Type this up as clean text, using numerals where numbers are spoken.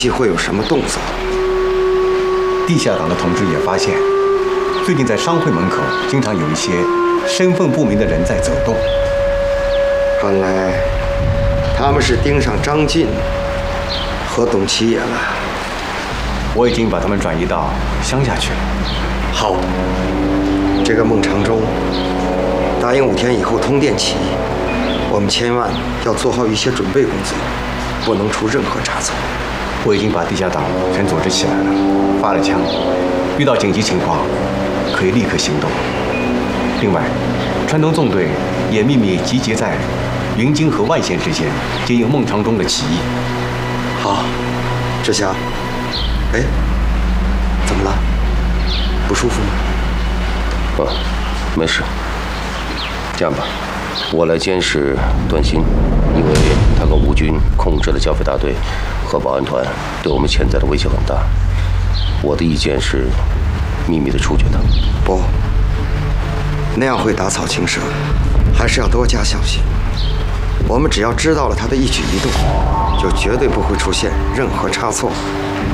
会有什么动作。 地下党的同志也发现，最近在商会门口经常有一些身份不明的人在走动。 看来他们是盯上张晋和董其野了。 我已经把他们转移到乡下去了。 好，这个孟长忠答应5天以后通电起义，我们千万要做好一些准备工作，不能出任何差错。 我已经把地下党全组织起来了，发了枪，遇到紧急情况可以立刻行动。另外，川东纵队也秘密集结在云津和万县之间，接应孟长忠的起义。 好，志祥，哎，怎么了？不舒服吗？ 没事。这样吧，我来监视段兴，因为他跟吴军控制了剿匪大队和保安团，对我们潜在的威胁很大。我的意见是，秘密的处决他。 不，那样会打草惊蛇，还是要多加小心。我们只要知道了他的一举一动，就绝对不会出现任何差错。